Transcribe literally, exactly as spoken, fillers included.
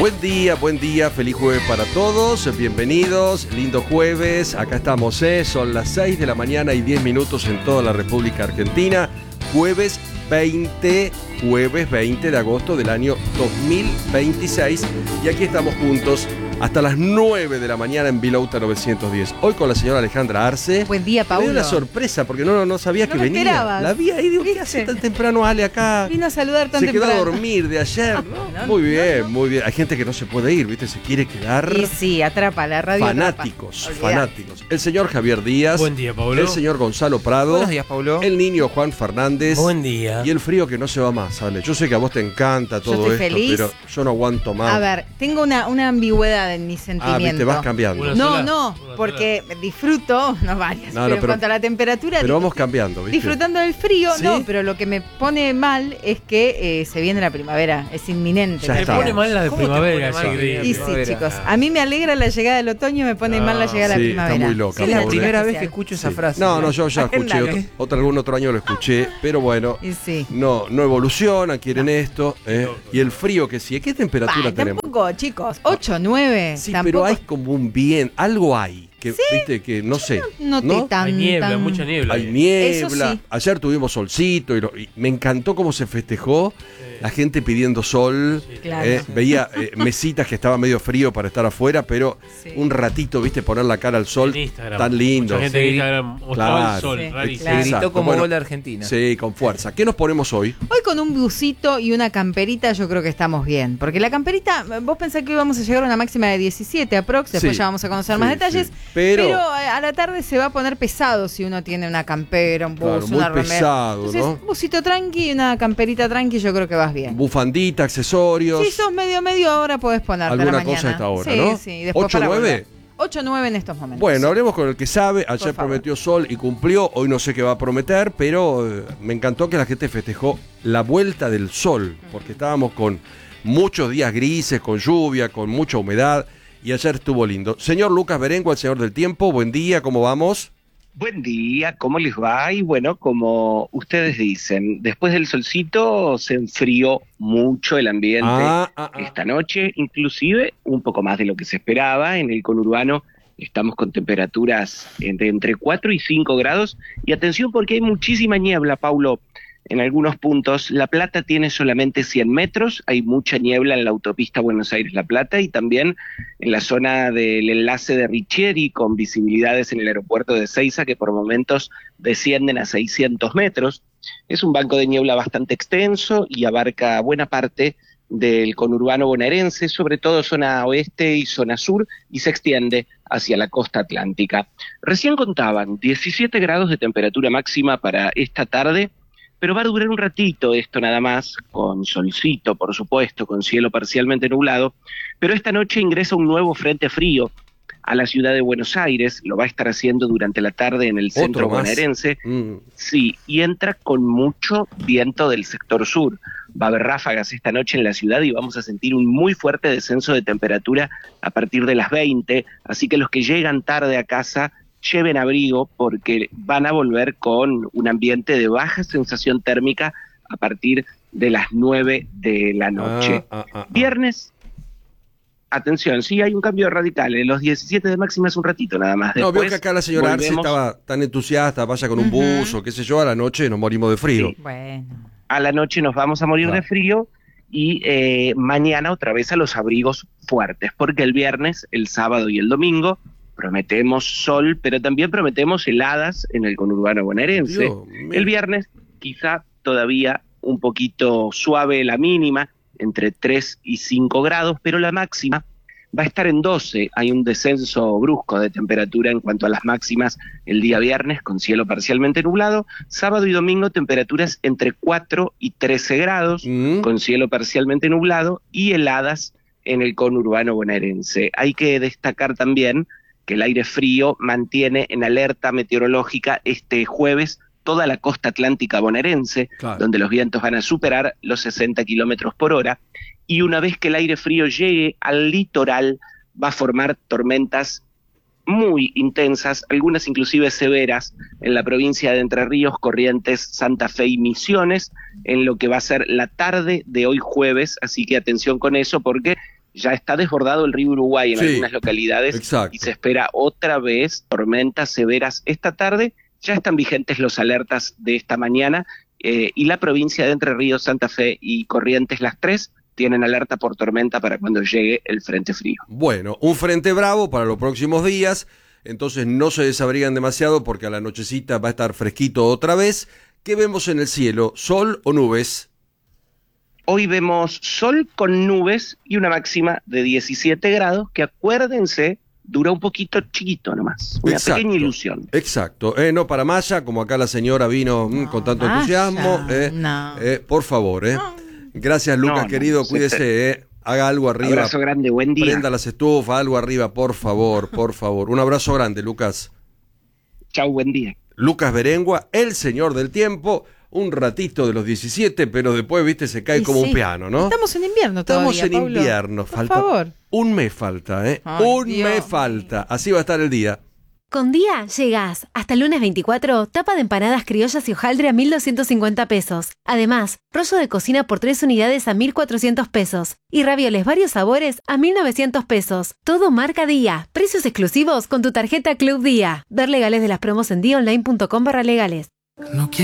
Buen día, buen día, feliz jueves para todos, bienvenidos, lindo jueves, acá estamos, ¿eh? Son las seis de la mañana y diez minutos en toda la República Argentina, jueves veinte, jueves veinte de agosto del año dos mil veintiséis, y aquí estamos juntos hasta las nueve de la mañana en Vilauta novecientos diez. Hoy con la señora Alejandra Arce. Buen día, Paulo. Me dio una sorpresa porque no, no sabía no que me venía. esperabas. La vi ahí, digo, ¿qué hace tan temprano Ale acá? Vino a saludar tan Se temprano. quedó a dormir de ayer, ¿no? No, muy no, bien, no. muy bien. Hay gente que no se puede ir, ¿viste? Se quiere quedar. Y sí, atrapa, la radio Fanáticos, atrapa. fanáticos. El señor Javier Díaz. Buen día, Paulo. El señor Gonzalo Prado. Buenos días, Paulo. El niño Juan Fernández. Buen día. Y el frío que no se va más, Ale. Yo sé que a vos te encanta todo estoy esto, feliz. pero yo no aguanto más. A ver, tengo una, una ambigüedad en mi ah, sentimiento. viste, vas cambiando. Una No, sola, no, una porque disfruto, no varias, No, no, pero en pero- cuanto a la temperatura, Pero di- vamos cambiando, ¿viste? disfrutando del frío, ¿Sí? no, pero lo que me pone mal es que eh, se viene la primavera, es inminente. Ya que Me está. pone mal la de ¿Cómo te primavera, pone mal? sí. Y sí, primavera. chicos, a mí me alegra la llegada del otoño, me pone No, mal la llegada de sí, la está primavera. muy loca, Sí, Es la Paula. primera vez especial. que escucho esa Sí. frase. No, no, yo ya escuché, Agendalo. otro, otro- algún otro año lo escuché, pero bueno, Y sí. no, no evoluciona, quieren esto, ¿eh? loco, Y el frío que sí, ¿qué temperatura Bah, tenemos? tampoco, chicos, ocho, nueve, Sí, tampoco. pero hay como un bien, algo hay, que viste que no sé, No te ¿no? tan, Hay niebla, tan- mucha niebla. Hay niebla. Eso sí. Ayer tuvimos solcito y, lo- y me encantó cómo se festejó. La gente pidiendo sol. Sí. Claro. eh, veía eh, mesitas que estaba medio frío para estar afuera, pero Sí. un ratito, viste, poner la cara al sol. En Instagram. Tan lindo. Mucha gente en Sí. Instagram mostraba Claro. el sol, Sí. rarísimo. Claro. Se gritó Exacto, como bueno. gol de Argentina. Sí, con fuerza. ¿Qué nos ponemos hoy? Hoy con un busito y una camperita yo creo que estamos bien. Porque la camperita, vos pensás que hoy vamos a llegar a una máxima de diecisiete aprox, después Sí. ya vamos a conocer Sí, más detalles. sí. Pero- Pero, a la tarde se va a poner pesado si uno tiene una campera, un bus, Claro, muy una remera. pesado, Entonces, ¿no? un busito tranqui y una camperita tranqui, yo creo que vas bien. Bufandita, accesorios. Si sos medio medio ahora podés ponerte a la Alguna mañana. cosa a esta hora, sí, ¿no? Sí, después ¿ocho, para nueve? volver. ocho nueve en estos momentos. Bueno, hablemos con el que sabe. Ayer favor. prometió sol y cumplió. Hoy no sé qué va a prometer, pero eh, me encantó que la gente festejó la vuelta del sol, porque estábamos con muchos días grises, con lluvia, con mucha humedad, y ayer estuvo lindo. Señor Lucas Berengo, el señor del tiempo, buen día, ¿cómo vamos? Buen día, ¿cómo les va? Y bueno, como ustedes dicen, después del solcito se enfrió mucho el ambiente Ah, ah, ah. esta noche, inclusive un poco más de lo que se esperaba. En el conurbano estamos con temperaturas de entre cuatro y cinco grados. Y atención porque hay muchísima niebla, Paulo. En algunos puntos, La Plata tiene solamente cien metros, hay mucha niebla en la autopista Buenos Aires-La Plata y también en la zona del enlace de Richieri con visibilidades en el aeropuerto de Ezeiza que por momentos descienden a seiscientos metros. Es un banco de niebla bastante extenso y abarca buena parte del conurbano bonaerense, sobre todo zona oeste y zona sur, y se extiende hacia la costa atlántica. Recién contaban diecisiete grados de temperatura máxima para esta tarde, pero va a durar un ratito esto nada más, con solcito, por supuesto, con cielo parcialmente nublado, pero esta noche ingresa un nuevo frente frío a la ciudad de Buenos Aires, lo va a estar haciendo durante la tarde en el centro más. bonaerense, Mm. sí, y entra con mucho viento del sector sur. Va a haber ráfagas esta noche en la ciudad y vamos a sentir un muy fuerte descenso de temperatura a partir de las veinte, así que los que llegan tarde a casa lleven abrigo porque van a volver con un ambiente de baja sensación térmica a partir de las nueve de la noche. Ah, ah, ah, ah. Viernes, atención, sí hay un cambio radical, en los diecisiete de máxima es un ratito nada más. No, veo Después que acá la señora Arce volvemos estaba tan entusiasta, vaya con un Ujú. bus o qué sé yo, a la noche nos morimos de frío. Sí. Bueno. a la noche nos vamos a morir Claro. de frío y eh, mañana otra vez a los abrigos fuertes, porque el viernes, el sábado y el domingo prometemos sol, pero también prometemos heladas en el conurbano bonaerense. Dios mío. El viernes quizá todavía un poquito suave la mínima, entre tres y cinco grados, pero la máxima va a estar en doce. Hay un descenso brusco de temperatura en cuanto a las máximas el día viernes, con cielo parcialmente nublado. Sábado y domingo temperaturas entre cuatro y trece grados, Mm. con cielo parcialmente nublado y heladas en el conurbano bonaerense. Hay que destacar también que el aire frío mantiene en alerta meteorológica este jueves toda la costa atlántica bonaerense, Claro. donde los vientos van a superar los sesenta kilómetros por hora, y una vez que el aire frío llegue al litoral, va a formar tormentas muy intensas, algunas inclusive severas, en la provincia de Entre Ríos, Corrientes, Santa Fe y Misiones, en lo que va a ser la tarde de hoy jueves, así que atención con eso, porque ya está desbordado el río Uruguay en Sí, algunas localidades exacto. y se espera otra vez tormentas severas esta tarde. Ya están vigentes los alertas de esta mañana eh, y la provincia de Entre Ríos, Santa Fe y Corrientes, las tres, tienen alerta por tormenta para cuando llegue el frente frío. Bueno, un frente bravo para los próximos días, entonces no se desabrigan demasiado porque a la nochecita va a estar fresquito otra vez. ¿Qué vemos en el cielo? ¿Sol o nubes? Hoy vemos sol con nubes y una máxima de diecisiete grados, que acuérdense, dura un poquito chiquito nomás, una Exacto, pequeña ilusión. Exacto, eh, no para Maya, como acá la señora vino mm, No, con tanto Maya, entusiasmo. Eh, no. eh, por favor, eh. Gracias, Lucas, No, no, querido, se cuídese, te- eh. Haga algo arriba. Abrazo grande, buen día. Prenda las estufas, algo arriba, por favor, por favor. Un abrazo grande, Lucas. Chau, buen día. Lucas Berengua, el señor del tiempo, un ratito de los diecisiete, pero después, viste, se cae Y como sí, un piano, ¿no? Estamos en invierno Estamos todavía, en Paulo. invierno, Por falta favor. un mes falta, ¿eh? Ay, un Dios mes mío. falta, así va a estar el día. Con Día llegás. Hasta el lunes veinticuatro, tapa de empanadas criollas y hojaldre a mil doscientos cincuenta pesos. Además, rollo de cocina por tres unidades a mil cuatrocientos pesos. Y ravioles varios sabores a mil novecientos pesos. Todo marca Día. Precios exclusivos con tu tarjeta Club Día. Ver legales de las promos en día online punto com barra legales. No quiero